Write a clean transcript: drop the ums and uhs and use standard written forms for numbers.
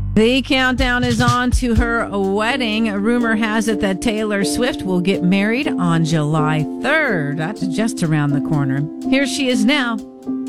The countdown is on to her wedding. A rumor has it that Taylor Swift will get married on July 3rd. That's just around the corner. Here she is now